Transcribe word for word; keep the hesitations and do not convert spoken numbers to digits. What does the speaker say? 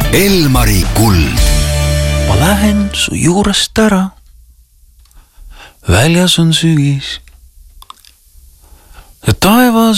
Elmari kuld. Ma lähen su juurest ära. Väljas on sügis ja taevas